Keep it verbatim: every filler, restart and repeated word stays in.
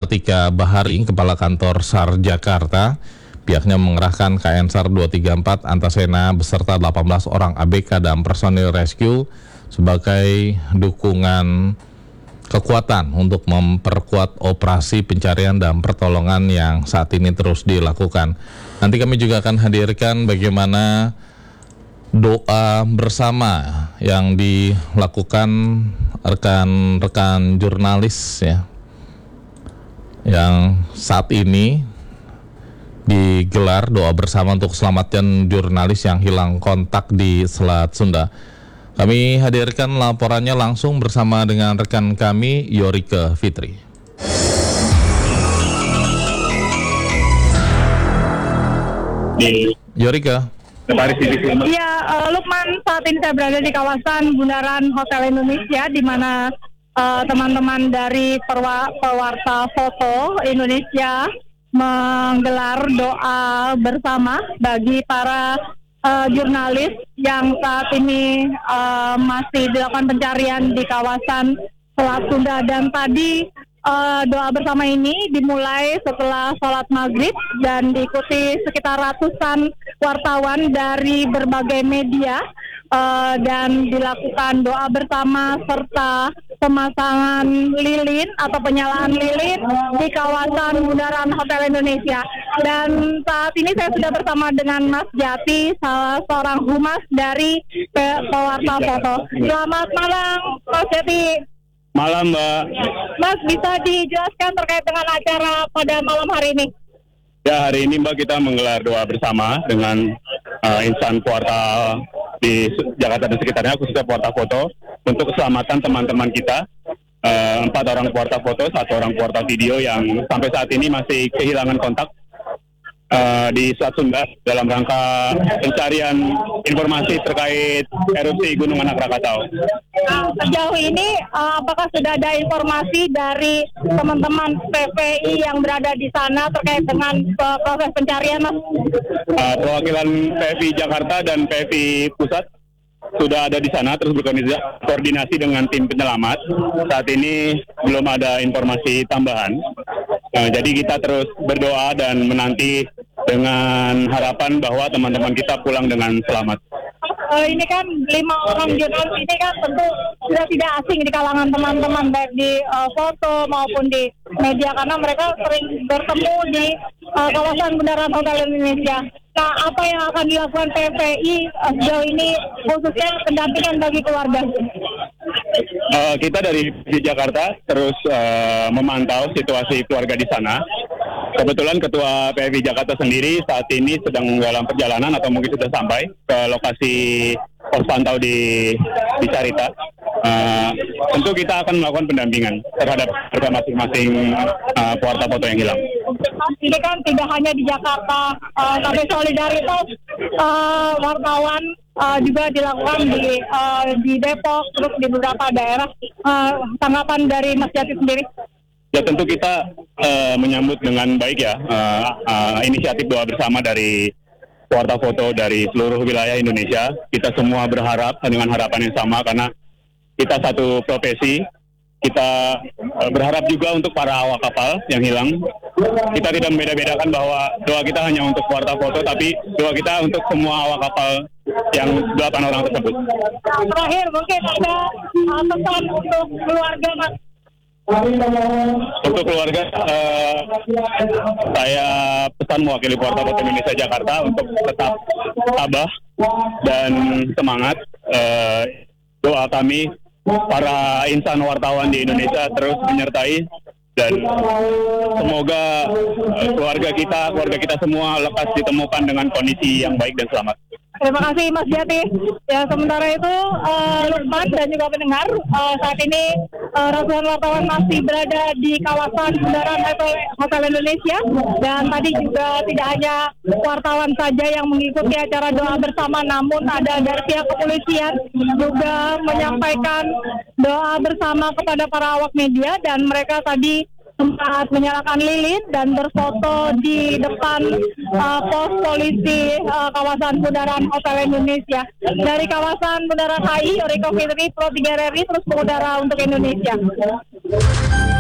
Kartika Bahari, Kepala Kantor SAR Jakarta. Pihaknya mengerahkan K N SAR dua tiga empat Antasena beserta delapan belas orang A B K dan personil rescue sebagai dukungan kekuatan untuk memperkuat operasi pencarian dan pertolongan yang saat ini terus dilakukan. Nanti kami juga akan hadirkan bagaimana doa bersama yang dilakukan rekan-rekan jurnalis ya, yang saat ini digelar doa bersama untuk keselamatan jurnalis yang hilang kontak di Selat Sunda. Kami hadirkan laporannya langsung bersama dengan rekan kami Yorike Fitri. Yorike. Iya, uh, Lukman, saat ini saya berada di kawasan Bundaran Hotel Indonesia, di mana uh, teman-teman dari perwa, pewarta foto Indonesia menggelar doa bersama bagi para uh, jurnalis yang saat ini uh, masih dilakukan pencarian di kawasan Selat Sunda. Dan tadi Uh, doa bersama ini dimulai setelah sholat maghrib dan diikuti sekitar ratusan wartawan dari berbagai media uh, dan dilakukan doa bersama serta pemasangan lilin atau penyalaan lilin di kawasan Bundaran Hotel Indonesia. Dan saat ini saya sudah bersama dengan Mas Jati, salah seorang humas dari pe- pewarta foto. Selamat malam, Mas Jati. Malam, Mbak. Mas, bisa dijelaskan terkait dengan acara pada malam hari ini? Ya, hari ini Mbak kita menggelar doa bersama dengan uh, insan pewarta di Jakarta dan sekitarnya, khususnya pewarta foto, untuk keselamatan teman-teman kita. Uh, empat orang pewarta foto, satu orang pewarta video yang sampai saat ini masih kehilangan kontak uh, di Selat Sunda dalam rangka pencarian informasi terkait erupsi Gunung Anak Rakatau. Sejauh ini, uh, apakah sudah ada informasi dari teman-teman P V I yang berada di sana terkait dengan uh, proses pencarian, Mas? Uh, perwakilan P V I Jakarta dan P V I Pusat sudah ada di sana, terus berkoordinasi dengan tim penyelamat. Saat ini belum ada informasi tambahan. Uh, jadi kita terus berdoa dan menanti dengan harapan bahwa teman-teman kita pulang dengan selamat. Uh, ini kan lima orang jurnalis ini kan tentu sudah tidak asing di kalangan teman-teman baik di uh, foto maupun di media karena mereka sering bertemu di uh, kawasan Bundaran Hotel Indonesia. Nah, apa yang akan dilakukan P V I uh, sejauh ini khususnya pendampingan bagi keluarga? Uh, kita dari di Jakarta terus uh, memantau situasi keluarga di sana. Kebetulan Ketua P V I Jakarta sendiri saat ini sedang dalam perjalanan atau mungkin sudah sampai ke lokasi pos pantau di di Carita. Uh, tentu kita akan melakukan pendampingan terhadap keluarga masing-masing uh, pewarta foto yang hilang. Ini kan tidak hanya di Jakarta, uh, tapi solidaritas uh, wartawan uh, juga dilakukan di uh, di Depok, terus di beberapa daerah. Uh, tanggapan dari Mas Jati sendiri? Ya tentu kita uh, menyambut dengan baik ya uh, uh, inisiatif doa bersama dari pewarta foto dari seluruh wilayah Indonesia. Kita semua berharap dengan harapan yang sama karena kita satu profesi. Kita uh, berharap juga untuk para awak kapal yang hilang. Kita tidak membeda-bedakan bahwa doa kita hanya untuk pewarta foto, tapi doa kita untuk semua awak kapal yang delapan orang tersebut. Terakhir mungkin ada uh, pesan untuk keluarga, Mas. Untuk keluarga, uh, saya pesan mewakili pewarta foto Indonesia Jakarta untuk tetap tabah dan semangat. Uh, doa kami para insan wartawan di Indonesia terus menyertai dan semoga uh, keluarga kita, keluarga kita semua lekas ditemukan dengan kondisi yang baik dan selamat. Terima kasih Mas Jati. Ya, sementara itu uh, Lukman dan juga pendengar, uh, saat ini uh, ratusan wartawan masih berada di kawasan Bundaran Hotel Indonesia, dan tadi juga tidak hanya wartawan saja yang mengikuti acara doa bersama, namun ada dari pihak kepolisian juga menyampaikan doa bersama kepada para awak media, dan mereka tadi sempat menyalakan lilin dan berfoto di depan uh, pos polisi uh, kawasan Bundaran Hotel Indonesia. Dari kawasan Bundaran H I, Yorike Fitri, Pro tiga R R I, terus mengudara untuk Indonesia.